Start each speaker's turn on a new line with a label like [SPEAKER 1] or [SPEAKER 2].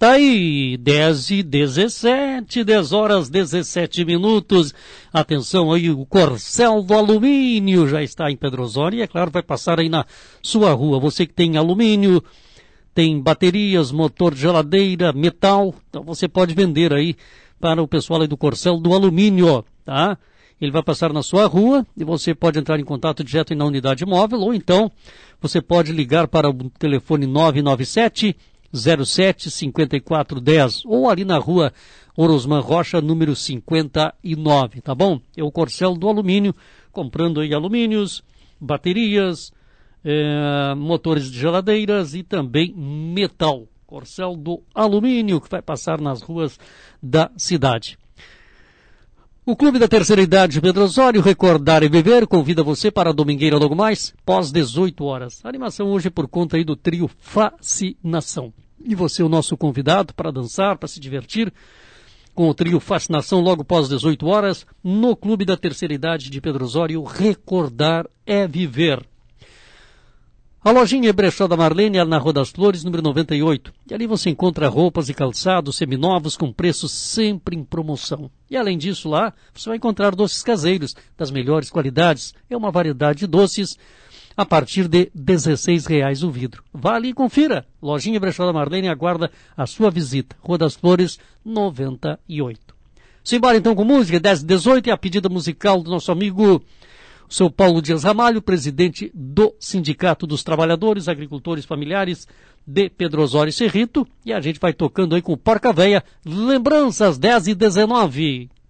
[SPEAKER 1] Tá aí, 10h17, 10h17. Atenção aí, o Corcel do Alumínio já está em Pedro Osório e, é claro, vai passar aí na sua rua. Você que tem alumínio, tem baterias, motor de geladeira, metal, então você pode vender aí para o pessoal aí do Corcel do Alumínio, tá? Ele vai passar na sua rua e você pode entrar em contato direto na unidade móvel ou então você pode ligar para o telefone 997 07 5410 ou ali na rua Orosman Rocha, número 59, tá bom? É o Corcel do Alumínio, comprando aí alumínios, baterias, motores de geladeiras e também metal. Corcel do Alumínio, que vai passar nas ruas da cidade. O Clube da Terceira Idade de Pedro Osório, Recordar e Viver, convida você para a Domingueira logo mais, pós 18 horas. A animação hoje é por conta aí do trio Fascinação. E você é o nosso convidado para dançar, para se divertir com o trio Fascinação logo pós 18 horas, no Clube da Terceira Idade de Pedro Osório, Recordar é Viver. A lojinha Brechó da Marlene, na Rua das Flores, número 98. E ali você encontra roupas e calçados seminovos com preços sempre em promoção. E além disso, lá você vai encontrar doces caseiros das melhores qualidades. É uma variedade de doces a partir de R$16 o vidro. Vá ali e confira. Lojinha Brechó da Marlene aguarda a sua visita. Rua das Flores, 98. Simbora então com música, 10h18, e a pedida musical do nosso amigo o seu Paulo Dias Ramalho, presidente do Sindicato dos Trabalhadores Agricultores Familiares de Pedro Osório e Cerrito. E a gente vai tocando aí com Porca Véia, lembranças, 10h19.